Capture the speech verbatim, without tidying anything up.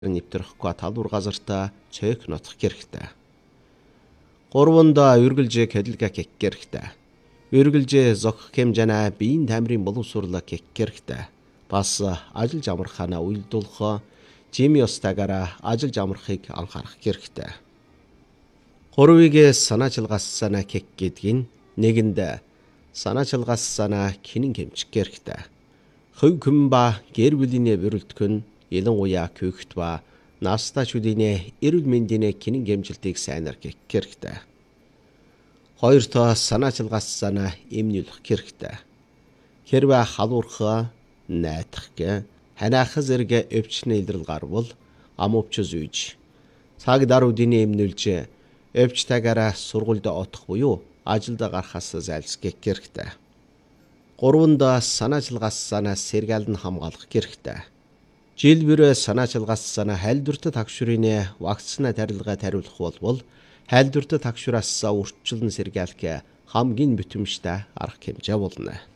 нэвтрэхгүй талбар газартаа цээх нотох хэрэгтэй. Гурванда үргэлжээ кэдлга кек хэрэгтэй. Үргэлжээ зохих хэмжээнэ биеийн тамирын боловсруулах кек хэрэгтэй. Бас ажиллаж амарханаа уйлдуулах жими ёстагаараа ажиллаж амархыг анхаарах хэрэгтэй. Гурвыг санаачилгассана кек гэдэг нь нэгэнд санаачилгассана кинин хэмжих хэрэгтэй. Хөв хүмба гэр бүлийн бүрэлдэхүүн нь ялангуяа küхт ба настачүүдийн эрүүл мэндийн кинин хэмжилтийг сайнаар гэх хэрэгтэй. Хоёртоо санаачилгассана эмнүүлэх хэрэгтэй. Хэрвээ халуурх, найдах, ханаах зэрэг өвчнө илрэл гарвал ам өвчөс үйж цаг даруудын эмнүүлж өвчтойгаараа сургуульд отох буюу ажилд гарахаас зайлсхийх хэрэгтэй. Гурванда санаачилгассана сэргаал нь хамгаалах хэрэгтэй. Жилбэр санаачилгассана хайлдварт тагшрын вакцина тарилга тариулах болбол хайлдварт тагшруулаас урьдчилан сэргаалх хамгийн бүтэмжтэй арга хэмжээ болно.